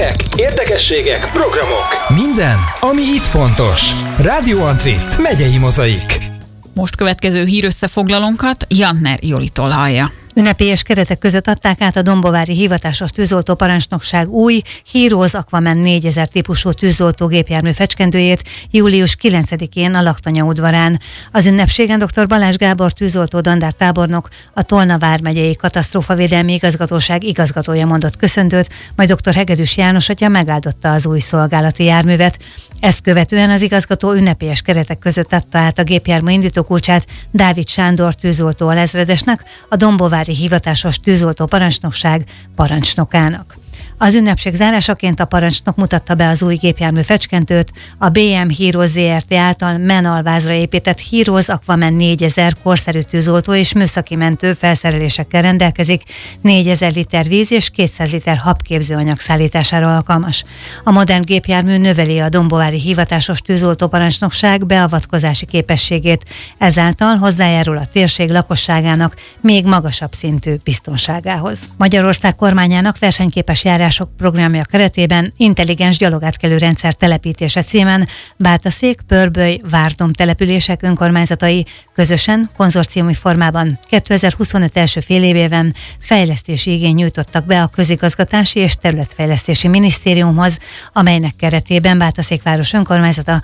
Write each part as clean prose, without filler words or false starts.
Hírek, érdekességek, programok. Minden, ami itt fontos. Rádió Antrit, Megyei Mozaik. Most következő hírösszefoglalónkat Jantner Jolitól hallja. Ünnepélyes keretek között adták át a Dombovári Hivatásos Tűzoltó Parancsnokság új Heroes Aquaman 4000 típusú tűzoltó gépjármű fecskendőjét július 9-én a Laktanya udvarán. Az ünnepségen dr. Balázs Gábor tűzoltó dandártábornok, a Tolna vármegyei katasztrófavédelmi igazgatóság igazgatója mondott köszöntőt, majd dr. Hegedűs János atya megáldotta az új szolgálati járművet. Ezt követően az igazgató ünnepélyes keretek között adta át a gépjármű indítókulcsát Dávid Sándor tűzoltó alezredesnek, a Dombovári Hivatásos Tűzoltó Parancsnokság parancsnokának. Az ünnepség zárásaként a parancsnok mutatta be az új gépjármű fecskendőt, a BM Heroes Zrt. Által MEN alvázra épített Heroes Aquaman 4000 korszerű tűzoltó és műszaki mentő felszerelésekkel rendelkezik, 4000 liter víz és 200 liter habképzőanyag szállítására alkalmas. A modern gépjármű növeli a Dombovári Hivatásos Tűzoltó Parancsnokság beavatkozási képességét, ezáltal hozzájárul a térség lakosságának még magasabb szintű biztonságához. Magyarország kormányának versenyképes járások programja keretében intelligens gyalogátkelő rendszer telepítése címen Bátaszék, Pörböly, Várdom települések önkormányzatai közösen konzorciumi formában 2025 első félévében fejlesztési igényt nyújtottak be a Közigazgatási és Területfejlesztési Minisztériumhoz, amelynek keretében Bátaszékváros önkormányzata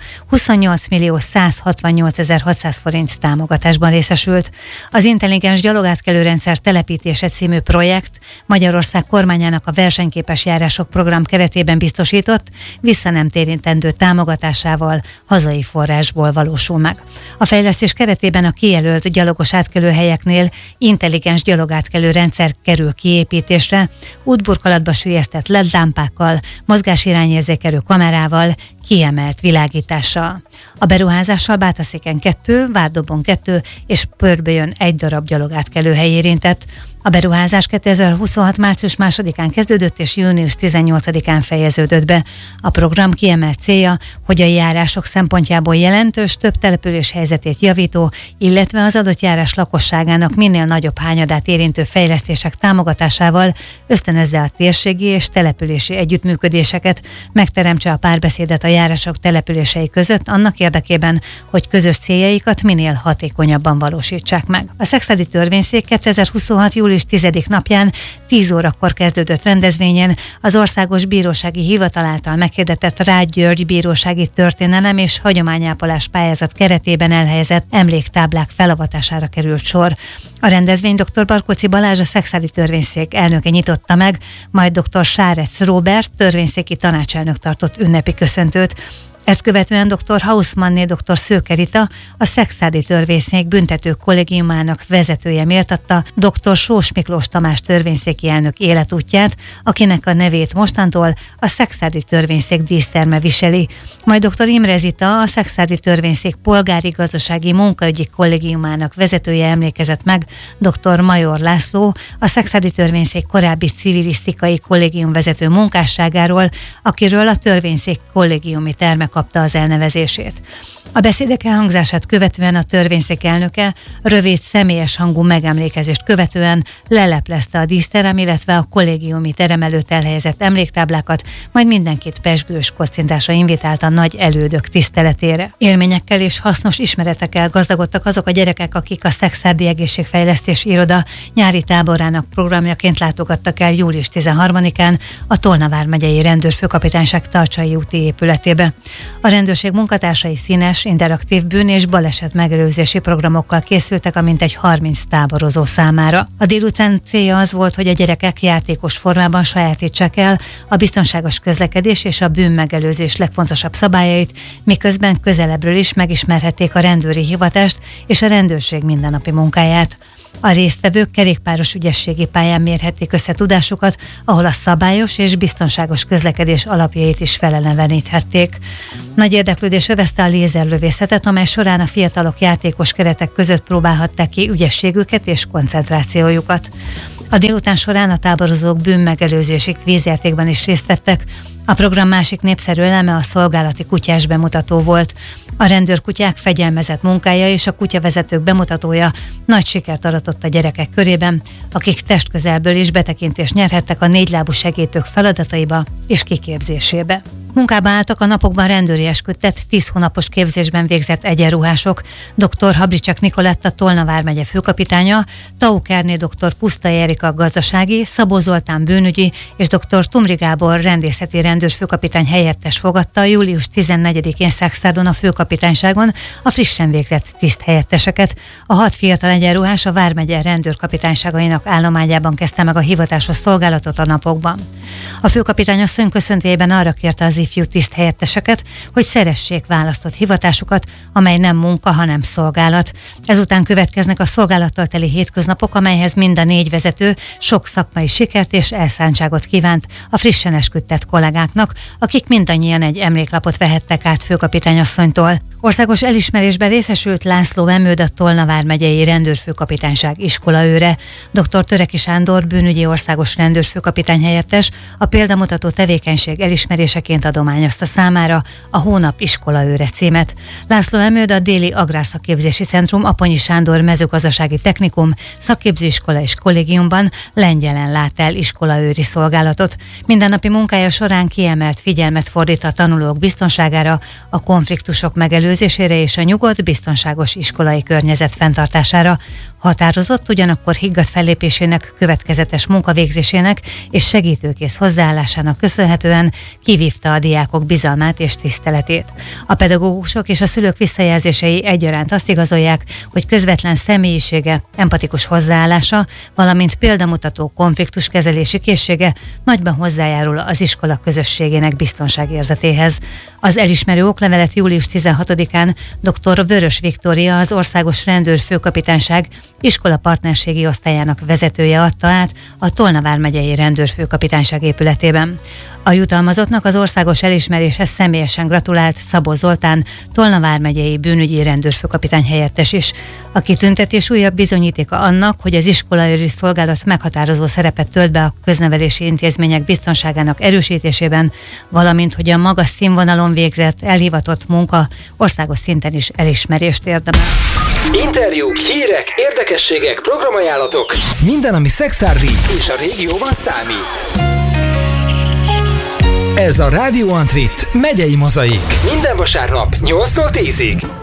28.168.600 forint támogatásban részesült. Az intelligens gyalogátkelő rendszer telepítése című projekt Magyarország kormányának a versenyképes járások program keretében biztosított, vissza nem térítendő támogatásával hazai forrásból valósul meg. A fejlesztés keretében a kijelölt gyalogos átkelőhelyeknél intelligens gyalogátkelő rendszer kerül kiépítésre, útburkolatba süllyesztett LED lámpákkal, mozgásirányérzékelő kamerával, kiemelt világítással. A beruházással Bátaszéken 2, Várdomon 2 és Pörbölyön 1 darab gyalogátkelőhely érintett. A beruházás 2026. március 2-án kezdődött és június 18-án fejeződött be. A program kiemelt célja, hogy a járások szempontjából jelentős, több település helyzetét javító, illetve az adott járás lakosságának minél nagyobb hányadát érintő fejlesztések támogatásával ösztönözze a térségi és települési együttműködéseket, megteremtse a párbeszédet a járások települései között annak érdekében, hogy közös céljaikat minél hatékonyabban valósítsák meg. A Szekszárdi Törvényszék 2026. július 10. napján 10 órakor kezdődött rendezvényen az Országos Bírósági Hivatal által meghirdetett Rád György bírósági történelem és hagyományápolás pályázat keretében elhelyezett emléktáblák felavatására került sor. A rendezvény dr. Barkóczy Balázs, a Szekszárdi Törvényszék elnöke nyitotta meg, majd dr. Sárec Róbert, törvényszéki tanácselnök tartott ünnepi köszöntőt. Ezt követően dr. Hausmanné dr. Szőke Rita, a Szekszárdi Törvényszék büntető kollégiumának vezetője méltatta dr. Sós Miklós Tamás törvényszéki elnök életútját, akinek a nevét mostantól a Szekszárdi Törvényszék díszterme viseli. Majd dr. Imre Zita, a Szekszárdi Törvényszék polgári-gazdasági munkaügyi kollégiumának vezetője emlékezett meg dr. Major László, a Szekszárdi Törvényszék korábbi civilisztikai kollégium vezető munkásságáról, akiről a törvényszék kollégiumi terme kapta az elnevezését. A beszédek elhangzását követően a törvényszék elnöke rövid személyes hangú megemlékezést követően leleplezte a díszterem, illetve a kollégiumi terem előtt elhelyezett emléktáblákat, majd mindenkit pezsgős kocintásra invitálta nagy elődök tiszteletére. Élményekkel és hasznos ismeretekkel gazdagodtak azok a gyerekek, akik a Szekszárdi Egészségfejlesztési Iroda nyári táborának programjaként látogattak el július 13-án a Tolna vármegyei rendőrfőkapitányság Tarcsai úti épületébe. A rendőrség munkatársai színes, interaktív bűn- és baleset megelőzési programokkal készültek a mintegy 30 táborozó számára. A délután célja az volt, hogy a gyerekek játékos formában sajátítsák el a biztonságos közlekedés és a bűnmegelőzés legfontosabb szabályait, miközben közelebbről is megismerhették a rendőri hivatást és a rendőrség mindennapi munkáját. A résztvevők kerékpáros ügyességi pályán mérhették össze tudásukat, ahol a szabályos és biztonságos közlekedés alapjait is feleleveníthették. Nagy érdeklődés övezte a lézerlövészetet, amely során a fiatalok játékos keretek között próbálhatták ki ügyességüket és koncentrációjukat. A délután során a táborozók bűnmegelőzési kvízjátékban is részt vettek. A program másik népszerű eleme a szolgálati kutyás bemutató volt. A rendőrkutyák fegyelmezett munkája és a kutyavezetők bemutatója nagy sikert aratott a gyerekek körében, akik testközelből is betekintést nyerhettek a négylábú segítők feladataiba és kiképzésébe. Munkába álltak a napokban rendőri esküdtet 10 hónapos képzésben végzett egyenruhások. Dr. Hablicsak Nikoletta Tolna vármegye főkapitánya, Tau Kerné dr. Pusztai Erika gazdasági, Szabó Zoltán bűnügyi és dr. Tumri Gábor rendészeti rendőrfőkapitány helyettes fogadta július 14-én Szeksztárdon a főkapitányságon a frissen végzett tiszthelyetteseket. A 6 fiatal egyenruhás a vármegye rendőrkapitányságainak állományában kezdte meg a hivatásos szolgálatot a napokban. A főkapitány asszony köszöntőjében arra kérte az ifjú tiszthelyetteseket, hogy szeressék választott hivatásukat, amely nem munka, hanem szolgálat. Ezután következnek a szolgálattal teli hétköznapok, amelyhez mind a 4 vezető sok szakmai sikert és elszántságot kívánt a frissen esküdtett kollégáknak, akik mindannyian egy emléklapot vehettek át főkapitányasszonytól. Országos elismerésben részesült László Emőd, a Tolna vármegyei rendőrfőkapitányság iskolaőre. Dr. Töreki Sándor bűnügyi országos rendőrfőkapitány helyettes a példamutató tevékenység elismeréseként adományozta számára a hónap iskolaőre címet. László Emőd a Déli Agrárszakképzési Centrum Aponyi Sándor mezőgazdasági technikum, szakképzőiskola és kollégiumban lengyelen lát el iskolaőri szolgálatot. Mindennapi munkája során kiemelt figyelmet fordít a tanulók biztonságára, a konfliktusok megelőzésére és a nyugodt, biztonságos iskolai környezet fenntartására. Határozott, ugyanakkor higgadt fellépésének, következetes munkavégzésének és segítőkész hozzáállásának köszönhetően kivívta a diákok bizalmát és tiszteletét. A pedagógusok és a szülők visszajelzései egyaránt azt igazolják, hogy közvetlen személyisége, empatikus hozzáállása, valamint példamutató konfliktuskezelési készsége nagyban hozzájárul az iskola közösségének biztonságérzetéhez. Az elismerő oklevelet július 16-án dr. Vörös Viktória, az Országos Rendőrfőkapitányság iskola partnerségi osztályának vezetője adta át a Tolna vármegyei rendőrfőkapitányság épületében. A jutalmazottnak az országos elismeréshez személyesen gratulált Szabó Zoltán, Tolna vármegyei bűnügyi rendőrfőkapitány helyettes is. A kitüntetés újabb bizonyítéka annak, hogy az iskolaőri szolgálat meghatározó szerepet tölt be a köznevelési intézmények biztonságának erősítésében, valamint hogy a magas színvonalon végzett, elhivatott munka országos szinten is elismerést érdemel. Interjúk, hírek, érdekességek, programajánlatok. Minden, ami Szekszárdi És a régióban számít. Ez a Radio Antrit megyei mozaik. Minden vasárnap 8-tól 10-ig.